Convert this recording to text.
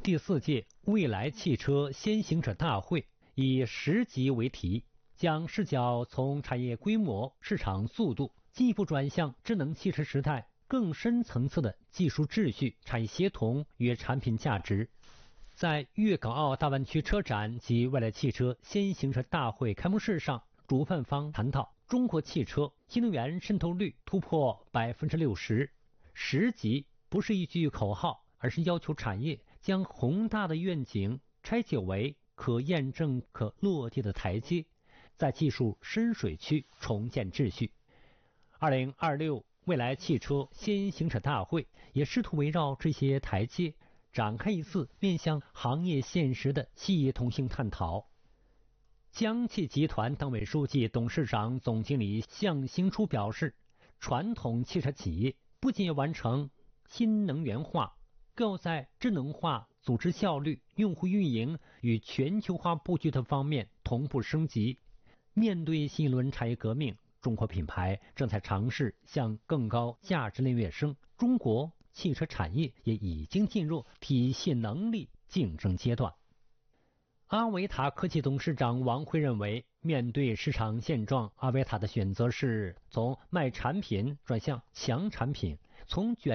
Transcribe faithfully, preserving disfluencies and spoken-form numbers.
第四届未来汽车先行者大会以十集为题，将视角从产业规模、市场速度进一步转向智能汽车时代更深层次的技术秩序、产业协同与产品价值。在粤港澳大湾区车展及未来汽车先行者大会开幕式上，主办方谈到中国汽车新能源渗透率突破百分之六十，十级不是一句口号，而是要求产业将宏大的愿景拆解为可验证、可落地的台阶，在技术深水区重建秩序。二零二六未来汽车先行者大会也试图围绕这些台阶展开一次面向行业现实的系统性探讨。江汽集团党委书记、董事长、总经理向兴初表示，传统汽车企业不仅要完成新能源化，更要在智能化、组织效率、用户运营与全球化布局的方面同步升级。面对新一轮产业革命，中国品牌正在尝试向更高价值链跃升，中国汽车产业也已经进入体系能力竞争阶段。阿维塔科技董事长王辉认为，面对市场现状，阿维塔的选择是从卖产品转向强产品，从卷